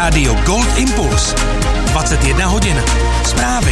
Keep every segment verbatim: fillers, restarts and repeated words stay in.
Rádio Gold Impuls. dvacet jedna hodin. Zprávy.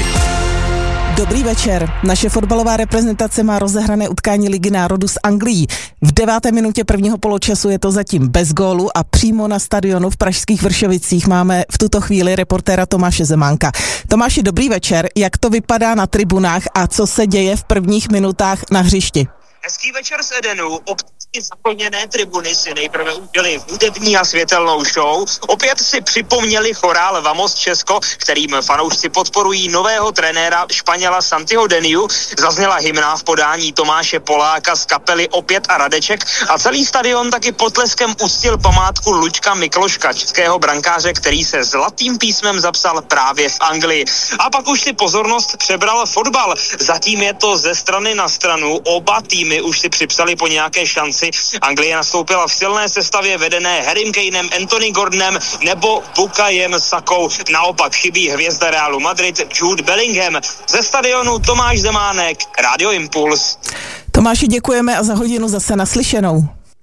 Dobrý večer. Naše fotbalová reprezentace má rozehrané utkání Ligy národů s Anglií. V deváté minutě prvního poločasu je to zatím bez gólu a přímo na stadionu v pražských Vršovicích máme v tuto chvíli reportéra Tomáše Zemánka. Tomáši, dobrý večer. Jak to vypadá na tribunách a co se děje v prvních minutách na hřišti? Hezký večer z Edenu. Opticky zaplněné tribuny si nejprve udělali hudební a světelnou show. Opět si připomněli chorál Vamos Česko, kterým fanoušci podporují nového trenéra Španěla Santiho Deniu. Zazněla hymna v podání Tomáše Poláka z kapely Opět a Radeček a celý stadion taky potleskem uctil památku Luďka Mikloška, českého brankáře, který se zlatým písmem zapsal právě v Anglii. A pak už si pozornost přebral fotbal. Zatím je to ze strany na stranu. Oba týmy už si připsali po nějaké šanci. Anglie nastoupila v silné sestavě vedené Harrym Kanem, Anthony Gordonem nebo Bukajem Sakou. Naopak chybí hvězda Realu Madrid Jude Bellingham. Ze stadionu Tomáš Zemánek, Rádio Impuls. Tomáši, děkujeme a za hodinu zase naslyšenou.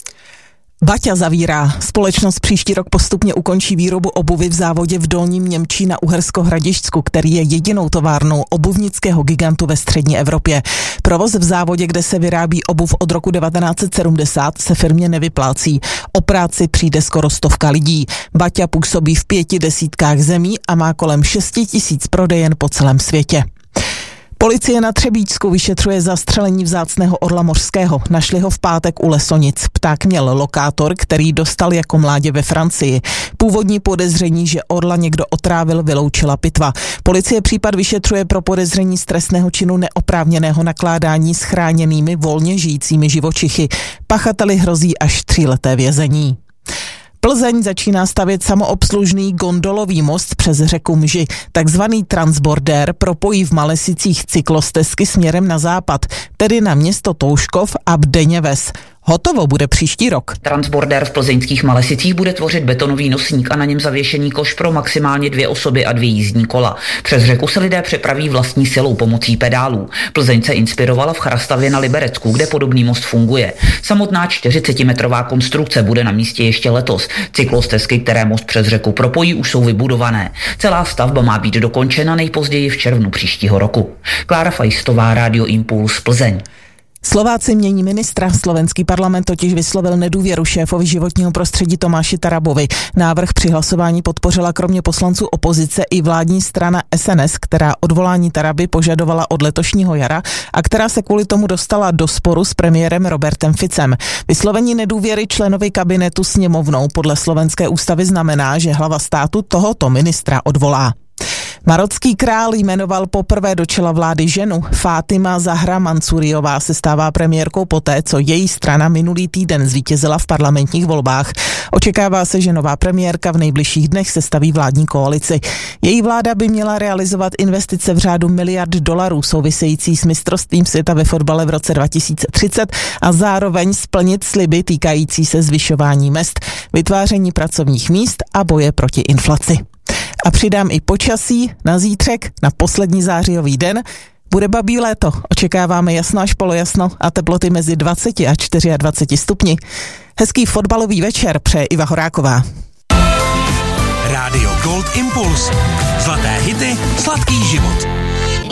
Baťa zavírá. Společnost příští rok postupně ukončí výrobu obuvy v závodě v Dolním Němčí na Uhersko-Hradišťsku, který je jedinou továrnou obuvnického gigantu ve střední Evropě. Provoz v závodě, kde se vyrábí obuv od roku devatenáct set sedmdesát, se firmě nevyplácí. O práci přijde skoro stovka lidí. Baťa působí v pěti desítkách zemí a má kolem šesti tisíc prodejen po celém světě. Policie na Třebíčsku vyšetřuje zastřelení vzácného orla mořského. Našli ho v pátek u Lesonic. Pták měl lokátor, který dostal jako mládě ve Francii. Původní podezření, že orla někdo otrávil, vyloučila pitva. Policie případ vyšetřuje pro podezření z trestného činu neoprávněného nakládání s chráněnými volně žijícími živočichy. Pachateli hrozí až tříleté vězení. Plzeň začíná stavět samoobslužný gondolový most přes řeku Mži. Takzvaný transbordér propojí v Malesicích cyklostezky směrem na západ, tedy na město Touškov a Bdeněves. Hotovo bude příští rok. Transbordér v plzeňských Malesicích bude tvořit betonový nosník a na něm zavěšený koš pro maximálně dvě osoby a dvě jízdní kola. Přes řeku se lidé přepraví vlastní silou pomocí pedálů. Plzeň se inspirovala v Chrastavě na Liberecku, kde podobný most funguje. Samotná čtyřicetimetrová konstrukce bude na místě ještě letos. Cyklostezky, které most přes řeku propojí, už jsou vybudované. Celá stavba má být dokončena nejpozději v červnu příštího roku. Klára Fajstová, Rádio Impuls, Plzeň. Slováci mění ministra. Slovenský parlament totiž vyslovil nedůvěru šéfovi životního prostředí Tomáši Tarabovi. Návrh při hlasování podpořila kromě poslanců opozice i vládní strana S N S, která odvolání Taraby požadovala od letošního jara a která se kvůli tomu dostala do sporu s premiérem Robertem Ficem. Vyslovení nedůvěry členovi kabinetu sněmovnou podle slovenské ústavy znamená, že hlava státu tohoto ministra odvolá. Marocký král jmenoval poprvé do čela vlády ženu. Fátima Zahra Mansuriová se stává premiérkou poté, co její strana minulý týden zvítězila v parlamentních volbách. Očekává se, že nová premiérka v nejbližších dnech sestaví vládní koalici. Její vláda by měla realizovat investice v řádu miliard dolarů související s mistrovstvím světa ve fotbale v roce dva tisíce třicet a zároveň splnit sliby týkající se zvyšování mezd, vytváření pracovních míst a boje proti inflaci. A přidám i počasí na zítřek, na poslední zářijový den. Bude babí léto, očekáváme jasno až polojasno a teploty mezi dvacet a dvacet čtyři stupni. Hezký fotbalový večer přeje Iva Horáková. Rádio Gold Impuls. Zlaté hity, sladký život.